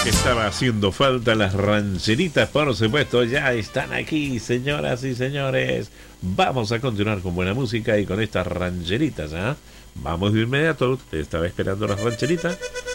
que estaba haciendo falta, las rancheritas, por supuesto, ya están aquí, señoras y señores. Vamos a continuar con buena música y con estas rancheritas, ¿ah? Vamos de inmediato, estaba esperando las rancheritas.